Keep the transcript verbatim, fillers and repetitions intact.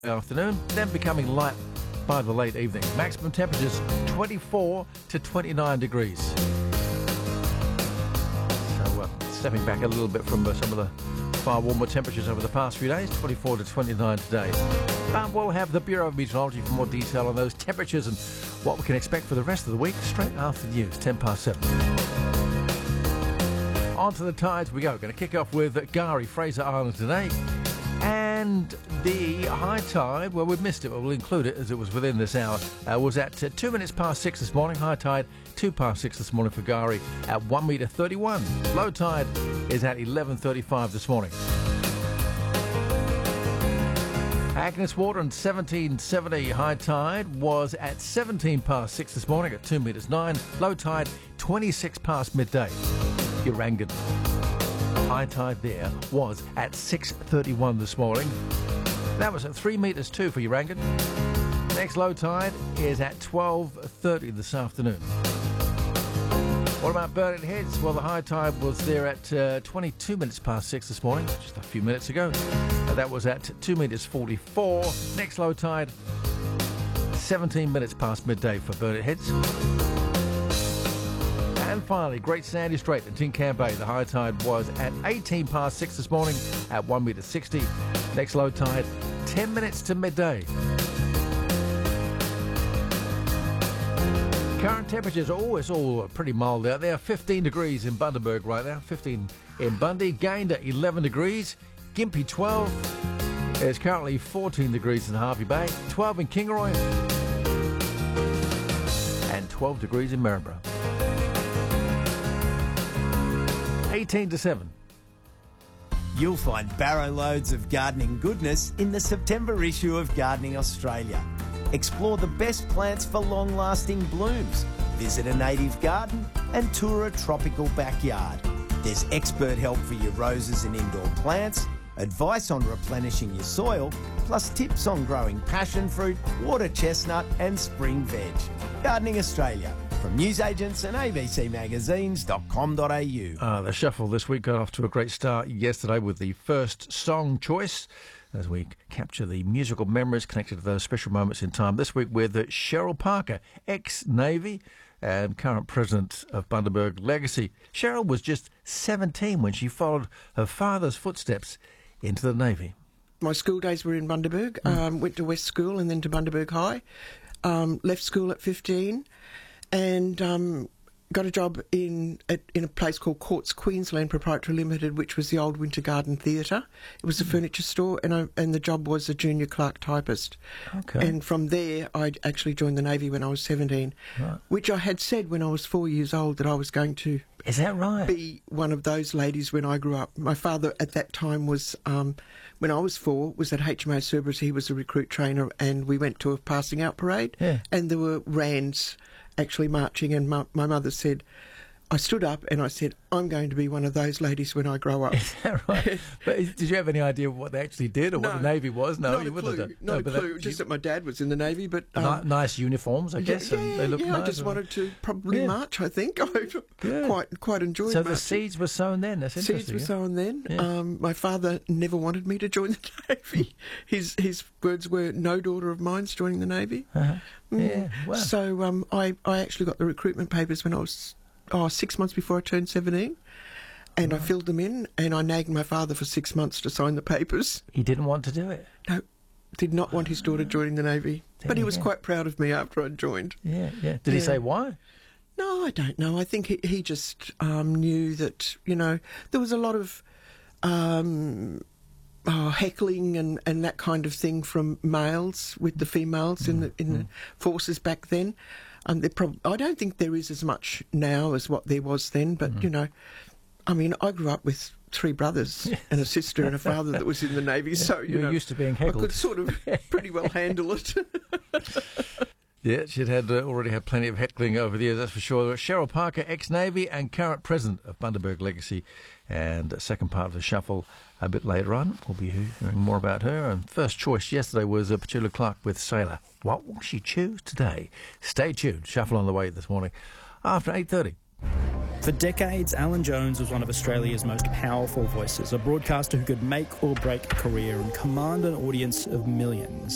Afternoon, then becoming light by the late evening. Maximum temperatures twenty-four to twenty-nine degrees. So uh, stepping back a little bit from uh, some of the far warmer temperatures over the past few days, twenty-four to twenty-nine today. But we'll have the Bureau of Meteorology for more detail on those temperatures and what we can expect for the rest of the week straight after the news, ten past seven. On to the tides we go. Going to kick off with K'gari, Fraser Island today. And the high tide, well, we've missed it, but we'll include it as it was within this hour, uh, was at uh, two minutes past six this morning. High tide, two past six this morning for K'gari at one metre thirty-one. Low tide is at eleven thirty-five this morning. Agnes Water and seventeen seventy high tide was at seventeen past six this morning at two metres nine. Low tide, twenty-six past midday. Urangan. High tide there was at six thirty-one this morning. That was at three metres two for Urangan. Next low tide is at twelve thirty this afternoon. What about Burnett Heads? Well, the high tide was there at uh, twenty-two minutes past six this morning, just a few minutes ago. Uh, that was at two metres forty-four. Next low tide, seventeen minutes past midday for Burnett Heads. And finally, Great Sandy Strait and Tincan Bay. The high tide was at eighteen past six this morning at one metre sixty. Next low tide, ten minutes to midday. Current temperatures, oh, it's all pretty mild out there. fifteen degrees in Bundaberg right now. fifteen in Bundy. Gayndah, eleven degrees. Gympie, twelve. There's currently fourteen degrees in Harvey Bay. twelve in Kingaroy. And twelve degrees in Maryborough. eighteen to seven. You'll find barrow loads of gardening goodness in the September issue of Gardening Australia. Explore the best plants for long-lasting blooms. Visit a native garden and tour a tropical backyard. There's expert help for your roses and indoor plants, advice on replenishing your soil, plus tips on growing passion fruit, water chestnut and spring veg. Gardening Australia. From newsagents and a b c magazines dot com dot a u. Uh, the shuffle this week got off to a great start yesterday with the first song choice as we capture the musical memories connected to those special moments in time. This week with Cheryl Parker, ex-Navy and current president of Bundaberg Legacy. Cheryl was just seventeen when she followed her father's footsteps into the Navy. My school days were in Bundaberg. Mm. Um, went to West School and then to Bundaberg High. Um, left school at fifteen. And um, got a job in at, in a place called Courts Queensland Proprietary Limited, which was the old Winter Garden Theatre. It was a mm. furniture store, and I, and the job was a junior clerk typist. Okay. And from there, I actually joined the Navy when I was seventeen, right. Which I had said when I was four years old that I was going to. Is that right? Be one of those ladies when I grew up. My father at that time was, um, when I was four, was at H M A Cerberus. He was a recruit trainer, and we went to a passing out parade, yeah. And there were rands actually marching, and my, my mother said, I stood up and I said, I'm going to be one of those ladies when I grow up. Is that right? But did you have any idea what they actually did or no, what the Navy was? No, not you a wouldn't clue, have done. Not no, a but clue, that, just you, that my dad was in the Navy. But um, nice uniforms, I guess, yeah, and they looked yeah, nice. I just wanted to probably yeah. march, I think. I quite, quite enjoyed So marching. the seeds were sown then, that's interesting. Seeds were yeah? sown then. Yeah. Um, my father never wanted me to join the Navy. His his words were, no daughter of mine's joining the Navy. Uh-huh. Mm. Yeah, wow. So um, I, I actually got the recruitment papers when I was oh, six months before I turned seventeen. And right. I filled them in, and I nagged my father for six months to sign the papers. He didn't want to do it? No, did not want his daughter joining the Navy. There but he was go. quite proud of me after I'd joined. Yeah, yeah. Did yeah. he say why? No, I don't know. I think he, he just um, knew that, you know, there was a lot of um, oh, heckling and, and that kind of thing from males with the females in the in mm. the forces back then. Um, prob- I don't think there is as much now as what there was then, but, mm. you know, I mean, I grew up with three brothers yes. and a sister and a father that was in the Navy, so, you You're know, used to being heckled. I could sort of pretty well handle it. Yeah, she'd had uh, already had plenty of heckling over the years, that's for sure. Cheryl Parker, ex-Navy and current president of Bundaberg Legacy. And second part of the shuffle a bit later on. We'll be hearing more about her. And first choice yesterday was uh, Petula Clark with Sailor. What will she choose today? Stay tuned. Shuffle on the way this morning after eight thirty. For decades, Alan Jones was one of Australia's most powerful voices, a broadcaster who could make or break a career and command an audience of millions.